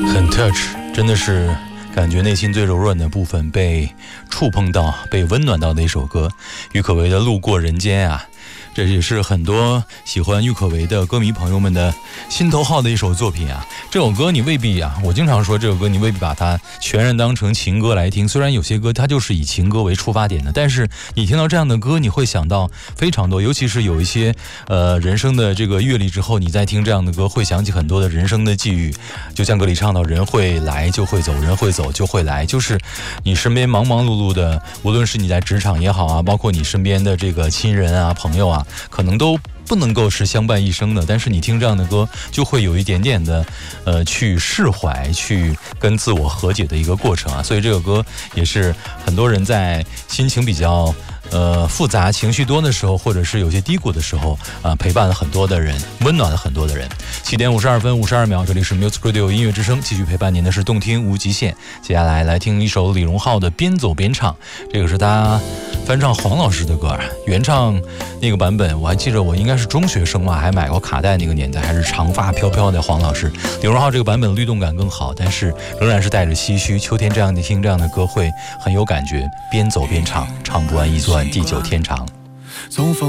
很 touch， 真的是感觉内心最柔软的部分被触碰到，被温暖到的一首歌，郁可唯的《路过人间》啊。这也是很多喜欢郁可唯的歌迷朋友们的心头好的一首作品啊。这首歌你未必啊，我经常说这首歌你未必把它全然当成情歌来听，虽然有些歌它就是以情歌为出发点的，但是你听到这样的歌你会想到非常多，尤其是有一些人生的这个阅历之后，你再听这样的歌会想起很多的人生的际遇。就像歌里唱到，人会来就会走，人会走就会来，就是你身边忙忙碌碌的，无论是你在职场也好啊，包括你身边的这个亲人啊朋友啊，可能都不能够是相伴一生的，但是你听这样的歌就会有一点点的去释怀，去跟自我和解的一个过程啊。所以这个歌也是很多人在心情比较复杂情绪多的时候，或者是有些低谷的时候陪伴了很多的人，温暖了很多的人。7点52分52秒，这里是 Music Radio 音乐之声，继续陪伴您的是动听无极限。接下来来听一首李荣浩的《边走边唱》，这个是他翻唱黄老师的歌，原唱那个版本我还记得，我应该是中学生嘛，还买过卡带，那个年代还是长发飘飘的黄老师。李荣浩这个版本律动感更好，但是仍然是带着唏嘘，秋天这样的听这样的歌会很有感觉，边走边唱，唱不完一段地久天长。